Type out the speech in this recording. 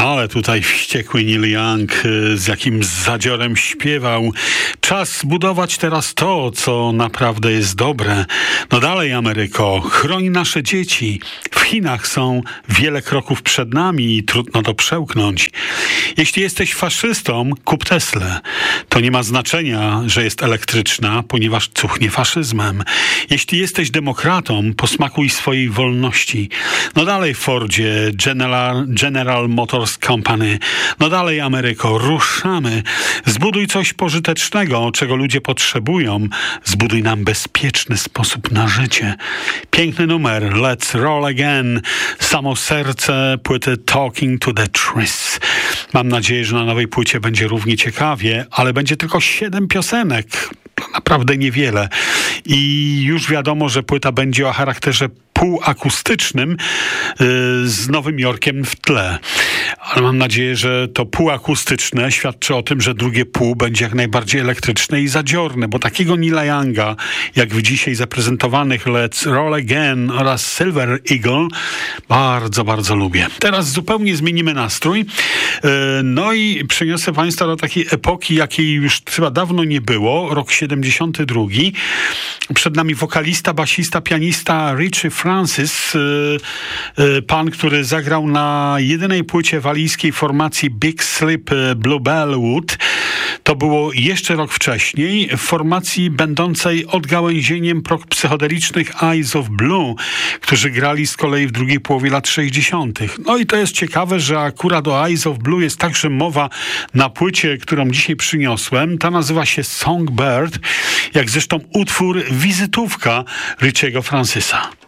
Ale tutaj wściekły Neil Young z jakim zadziorem śpiewał. Czas budować teraz to, co naprawdę jest dobre. No dalej, Ameryko, chroń nasze dzieci. W Chinach są wiele kroków przed nami i trudno to przełknąć. Jeśli jesteś faszystą, kup Teslę. To nie ma znaczenia, że jest elektryczna, ponieważ cuchnie faszyzmem. Jeśli jesteś demokratą, posmakuj swojej wolności. No dalej, Fordzie, General Motors Company. No dalej, Ameryko, ruszamy. Zbuduj coś pożytecznego, czego ludzie potrzebują. Zbuduj nam bezpieczny sposób na życie. Piękny numer, Let's Roll Again. Samo serce płyty Talking to the Trees. Mam nadzieję, że na nowej płycie będzie równie ciekawie, ale będzie tylko 7 piosenek. Naprawdę niewiele. I już wiadomo, że płyta będzie o charakterze półakustycznym z Nowym Jorkiem w tle. Ale mam nadzieję, że to półakustyczne świadczy o tym, że drugie pół będzie jak najbardziej elektryczne i zadziorne, bo takiego Neila Younga, jak w dzisiaj zaprezentowanych Let's Roll Again oraz Silver Eagle, bardzo, bardzo lubię. Teraz zupełnie zmienimy nastrój. No i przeniosę Państwa do takiej epoki, jakiej już chyba dawno nie było. Rok 72. Przed nami wokalista, basista, pianista Richie Francis, pan, który zagrał na jedynej płycie walijskiej formacji Big Sleep Bluebellwood. To było jeszcze rok wcześniej, w formacji będącej odgałęzieniem psychodelicznych Eyes of Blue, którzy grali z kolei w drugiej połowie lat 60. No i to jest ciekawe, że akurat o Eyes of Blue jest także mowa na płycie, którą dzisiaj przyniosłem. Ta nazywa się Songbird, jak zresztą utwór wizytówka Richiego Francisa.